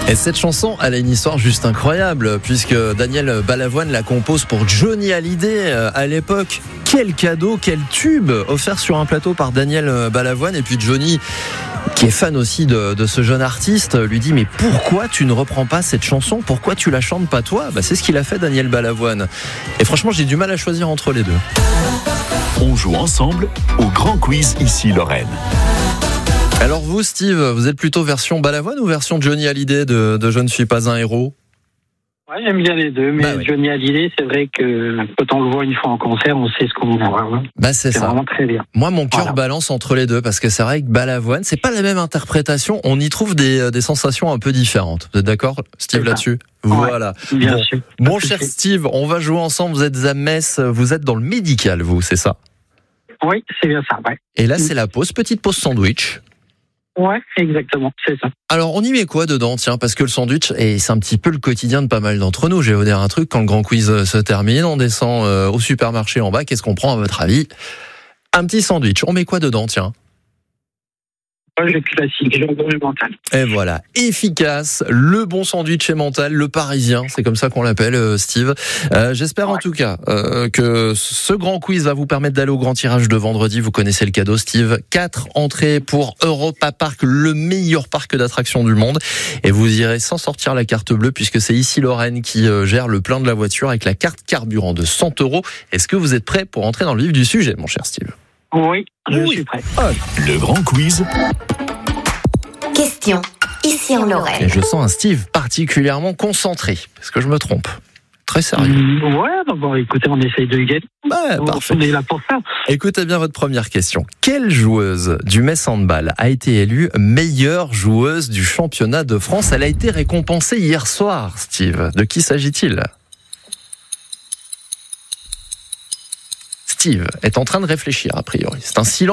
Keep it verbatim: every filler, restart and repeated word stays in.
Et cette chanson, elle a une histoire juste incroyable, puisque Daniel Balavoine la compose pour Johnny Hallyday à l'époque. Quel cadeau, quel tube offert sur un plateau par Daniel Balavoine. Et puis Johnny, qui est fan aussi de, de ce jeune artiste, lui dit: mais pourquoi tu ne reprends pas cette chanson? Pourquoi tu la chantes pas toi? Bah, c'est ce qu'il a fait, Daniel Balavoine. Et franchement, j'ai du mal à choisir entre les deux. On joue ensemble au Grand Quiz Ici Lorraine. Alors vous, Steve, vous êtes plutôt version Balavoine ou version Johnny Hallyday de, de Je ne suis pas un héros? Ouais, j'aime bien les deux, mais bah oui. Johnny Hallyday, c'est vrai que quand on le voit une fois en concert, on sait ce qu'on a. Bah c'est, c'est ça. Vraiment très bien. Moi, mon cœur voilà. balance entre les deux, parce que c'est vrai que Balavoine, c'est pas la même interprétation. On y trouve des, des sensations un peu différentes. Vous êtes d'accord, Steve, c'est là-dessus? Ouais, voilà. Bien bon, sûr. Mon cher Steve, on va jouer ensemble. Vous êtes à Metz, vous êtes dans le médical, vous, c'est ça? Oui, c'est bien ça, ouais. Et là, c'est la pause, petite pause sandwich. Ouais, exactement, c'est ça. Alors, on y met quoi dedans? Tiens, parce que le sandwich, et c'est un petit peu le quotidien de pas mal d'entre nous. Je vais vous dire un truc, quand le grand quiz se termine, on descend euh, au supermarché en bas. Qu'est-ce qu'on prend, à votre avis? Un petit sandwich. On met quoi dedans, tiens? Le classique, jambon et mental. Et voilà, efficace, le bon sandwich et mental, le parisien, c'est comme ça qu'on l'appelle, euh, Steve. Euh, j'espère ouais. en tout cas euh, que ce grand quiz va vous permettre d'aller au grand tirage de vendredi. Vous connaissez le cadeau, Steve. Quatre entrées pour Europa Park, le meilleur parc d'attractions du monde. Et vous irez sans sortir la carte bleue, puisque c'est ici Lorraine qui euh, gère le plein de la voiture avec la carte carburant de cent euros. Est-ce que vous êtes prêt pour entrer dans le vif du sujet, mon cher Steve? Oui, je oui. suis prêt. Ah. Le grand quiz. Question, ici en Lorraine. Et je sens un Steve particulièrement concentré. Est-ce que je me trompe? Très sérieux. Mmh, ouais, bah bon, écoutez, on essaye de gagner. Bah, on, parfait. On est là pour ça. Écoutez bien votre première question. Quelle joueuse du Metz Handball a été élue meilleure joueuse du championnat de France? Elle a été récompensée hier soir, Steve. De qui s'agit-il? Steve est en train de réfléchir, a priori. C'est un silence.